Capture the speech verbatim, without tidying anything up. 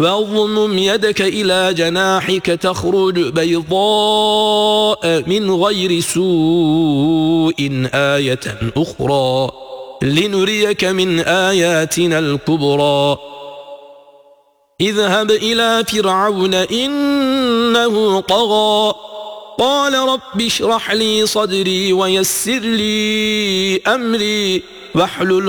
واضمم يدك إلى جناحك تخرج بيضاء من غير سوء آية أخرى لنريك من آياتنا الكبرى اذهب إلى فرعون إنه طغى قال رب اشرح لي صدري ويسر لي أمري واحلل